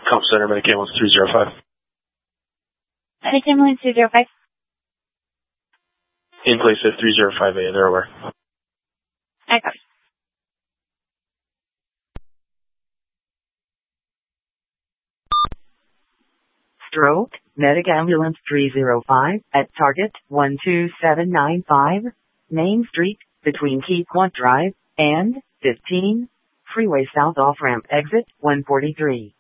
Comp Center, Medic Ambulance 305. Medic Ambulance 205. In place at 305A, they're aware. I copy. Stroke, Medic Ambulance 305 at target 12795, Main Street, between Keyquant Drive and 15, Freeway South off-ramp exit 143.